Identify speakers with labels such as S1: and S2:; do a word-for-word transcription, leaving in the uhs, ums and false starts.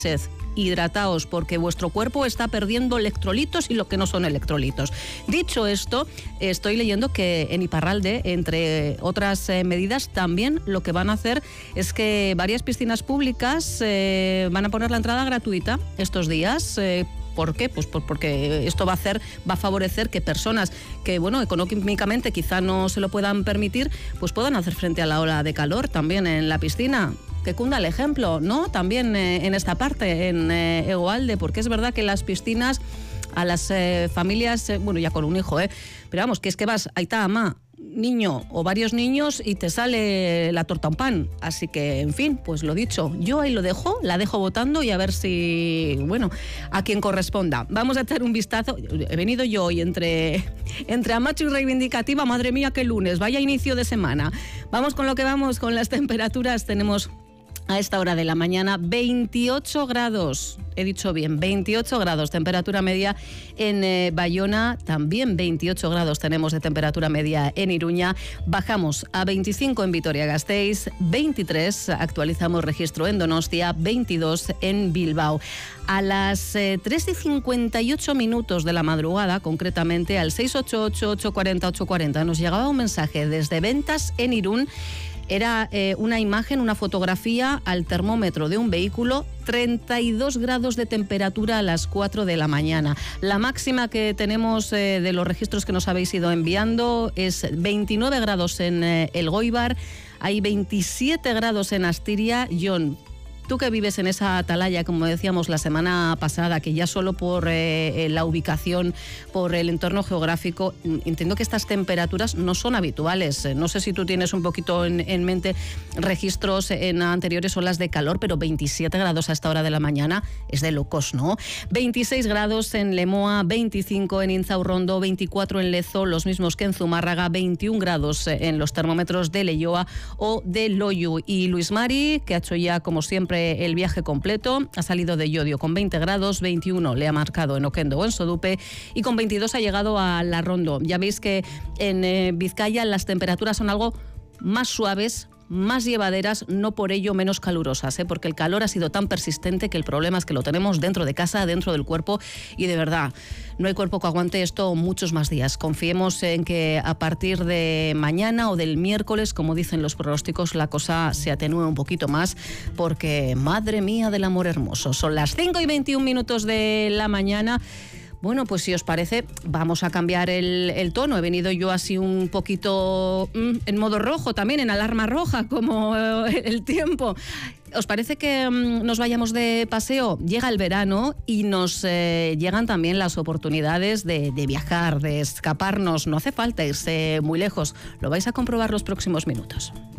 S1: hidrataos porque vuestro cuerpo está perdiendo electrolitos y lo que no son electrolitos. Dicho esto, estoy leyendo que en Iparralde, entre otras eh, medidas, también lo que van a hacer es que varias piscinas públicas eh, van a poner la entrada gratuita estos días. Eh, ¿Por qué? Pues porque esto va a hacer, va a favorecer que personas que, bueno, económicamente quizá no se lo puedan permitir, pues puedan hacer frente a la ola de calor también en la piscina. Que cunda el ejemplo, ¿no? También eh, en esta parte, en eh, Egoalde, porque es verdad que las piscinas a las eh, familias, eh, bueno, ya con un hijo, ¿eh? Pero vamos, que es que vas, ahí está, mamá, niño o varios niños y te sale la torta un pan. Así que, en fin, pues lo dicho, yo ahí lo dejo, la dejo votando y a ver si, bueno, a quien corresponda. Vamos a echar un vistazo. He venido yo hoy entre, entre amacho y reivindicativa, madre mía, qué lunes, vaya inicio de semana. Vamos con lo que vamos, con las temperaturas. Tenemos a esta hora de la mañana veintiocho grados, he dicho bien, veintiocho grados, temperatura media en eh, Bayona, también veintiocho grados tenemos de temperatura media en Iruña, bajamos a veinticinco en Vitoria-Gasteiz, veintitrés, actualizamos registro en Donostia, veintidós en Bilbao. A las eh, tres y cincuenta y ocho minutos de la madrugada, concretamente al seis ocho ocho, ocho cuatro cero, ocho cuatro cero, nos llegaba un mensaje desde Ventas en Irún. Era eh, una imagen, una fotografía al termómetro de un vehículo, treinta y dos grados de temperatura a las cuatro de la mañana. La máxima que tenemos eh, de los registros que nos habéis ido enviando es veintinueve grados en eh, Elgoibar, hay veintisiete grados en Astiria. John, tú que vives en esa atalaya, como decíamos la semana pasada, que ya solo por eh, la ubicación, por el entorno geográfico, entiendo que estas temperaturas no son habituales. No sé si tú tienes un poquito en, en mente registros en anteriores olas de calor, pero veintisiete grados a esta hora de la mañana es de locos, ¿no? veintiséis grados en Lemoa, veinticinco en Inzaurrondo, veinticuatro en Lezo, los mismos que en Zumárraga, veintiún grados en los termómetros de Leioa o de Loiu. Y Luis Mari, que ha hecho ya, como siempre, el viaje completo, ha salido de Llodio con veinte grados, veintiuno le ha marcado en Oquendo o en Sodupe y con veintidós ha llegado a La Rondo. Ya veis que en eh, Vizcaya las temperaturas son algo más suaves, más llevaderas, no por ello menos calurosas, ¿eh? Porque el calor ha sido tan persistente que el problema es que lo tenemos dentro de casa, dentro del cuerpo, y de verdad, no hay cuerpo que aguante esto muchos más días. Confiemos en que a partir de mañana o del miércoles, como dicen los pronósticos, la cosa se atenúe un poquito más, porque madre mía del amor hermoso, son las cinco y veintiún minutos de la mañana. Bueno, pues si os parece, vamos a cambiar el, el tono. He venido yo así un poquito mmm, en modo rojo, también en alarma roja, como eh, el tiempo. ¿Os parece que mmm, nos vayamos de paseo? Llega el verano y nos eh, llegan también las oportunidades de, de viajar, de escaparnos. No hace falta irse muy lejos. Lo vais a comprobar los próximos minutos.